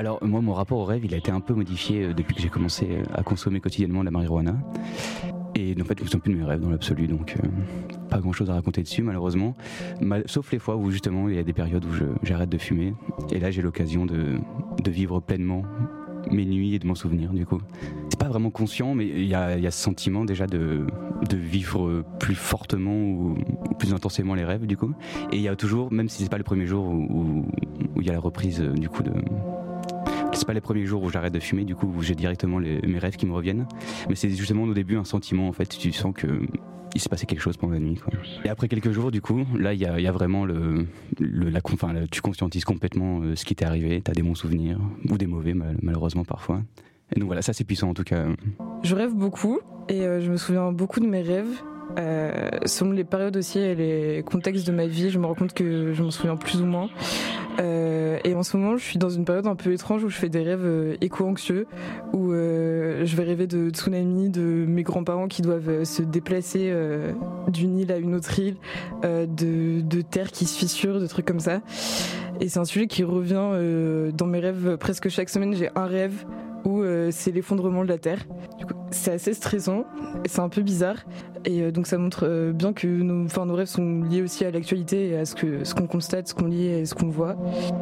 Alors moi, mon rapport au rêve, il a été un peu modifié depuis que j'ai commencé à consommer quotidiennement de la marijuana. Et en fait, je ne me souviens plus de mes rêves dans l'absolu, donc pas grand-chose à raconter dessus malheureusement. Sauf les fois où justement il y a des périodes où j'arrête de fumer. Et là, j'ai l'occasion de vivre pleinement mes nuits et de m'en souvenir du coup. C'est pas vraiment conscient, mais il y a ce sentiment déjà de vivre plus fortement ou plus intensément les rêves du coup. Et il y a toujours, même si c'est pas le premier jour où il y a la reprise du coup c'est pas les premiers jours où j'arrête de fumer, du coup où j'ai directement mes rêves qui me reviennent. Mais c'est justement au début un sentiment en fait, tu sens que il s'est passé quelque chose pendant la nuit, quoi. Et après quelques jours, du coup, là, il y a vraiment tu conscientises complètement ce qui t'est arrivé. T'as des bons souvenirs ou des mauvais, malheureusement parfois. Et donc voilà, ça c'est puissant en tout cas. Je rêve beaucoup et je me souviens beaucoup de mes rêves. Selon les périodes aussi et les contextes de ma vie, je me rends compte que je m'en souviens plus ou moins. Et en ce moment, je suis dans une période un peu étrange où je fais des rêves éco-anxieux, où je vais rêver de tsunamis, de mes grands-parents qui doivent se déplacer d'une île à une autre île, de terre qui se fissure, de trucs comme ça. Et c'est un sujet qui revient dans mes rêves presque chaque semaine. J'ai un rêve où c'est l'effondrement de la Terre. Du coup, c'est assez stressant et c'est un peu bizarre. Et donc ça montre bien que nos rêves sont liés aussi à l'actualité et à ce qu'on constate, ce qu'on lit et ce qu'on voit.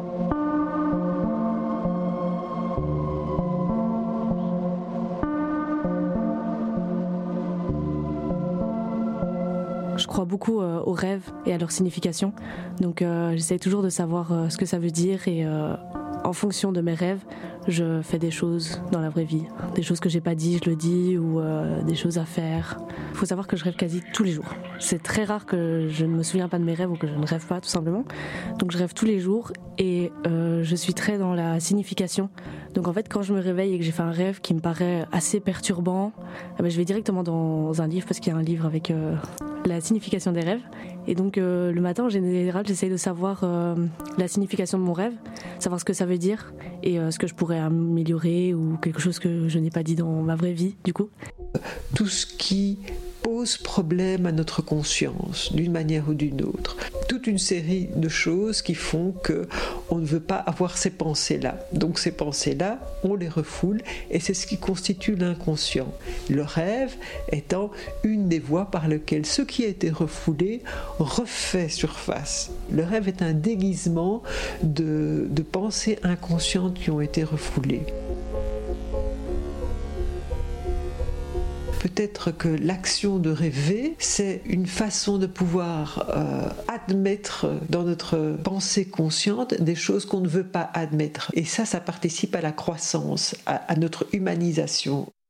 Je crois beaucoup aux rêves et à leur signification. Donc j'essaie toujours de savoir ce que ça veut dire et en fonction de mes rêves, je fais des choses dans la vraie vie. Des choses que j'ai pas dit, je le dis, ou des choses à faire. Il faut savoir que je rêve quasi tous les jours. C'est très rare que je ne me souviens pas de mes rêves ou que je ne rêve pas, tout simplement. Donc je rêve tous les jours et je suis très dans la signification. Donc en fait, quand je me réveille et que j'ai fait un rêve qui me paraît assez perturbant, je vais directement dans un livre parce qu'il y a un livre avec la signification des rêves. Et donc le matin, en général, j'essaye de savoir la signification de mon rêve, savoir ce que ça veut dire et ce que je pourrais améliorer ou quelque chose que je n'ai pas dit dans ma vraie vie, du coup. Tout ce qui pose problème à notre conscience, d'une manière ou d'une autre. Toute une série de choses qui font qu'on ne veut pas avoir ces pensées-là. Donc ces pensées-là, on les refoule et c'est ce qui constitue l'inconscient. Le rêve étant une des voies par lesquelles ce qui a été refoulé refait surface. Le rêve est un déguisement de pensées inconscientes qui ont été refoulées. Peut-être que l'action de rêver, c'est une façon de pouvoir admettre dans notre pensée consciente des choses qu'on ne veut pas admettre. Et ça participe à la croissance, à notre humanisation.